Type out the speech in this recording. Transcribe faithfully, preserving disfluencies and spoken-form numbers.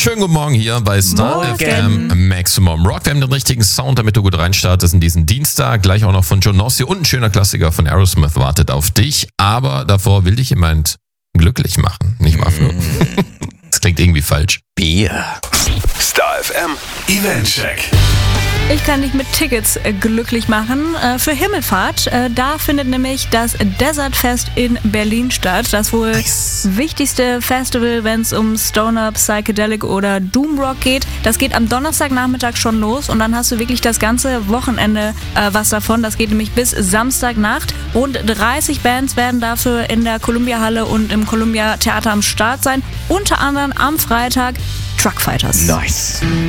Schönen guten Morgen hier bei Star Morgen. F M Maximum Rock. Wir haben den richtigen Sound, damit du gut reinstartest in diesen Dienstag. Gleich auch noch von John Nossi und ein schöner Klassiker von Aerosmith wartet auf dich. Aber davor will dich jemand glücklich machen, nicht wahr? Mm. Das klingt irgendwie falsch. Bier. Star F M Eventcheck. Ich kann dich mit Tickets äh, glücklich machen. Äh, für Himmelfahrt, äh, da findet nämlich das Desert Fest in Berlin statt. Das wohl Nice. wichtigste Festival, wenn es um Stoner, Psychedelic oder Doomrock geht. Das geht am Donnerstagnachmittag schon los und dann hast du wirklich das ganze Wochenende äh, was davon. Das geht nämlich bis Samstagnacht. Rund dreißig Bands werden dafür in der Columbia Halle und im Columbia Theater am Start sein. Unter anderem am Freitag Truckfighters. Nice.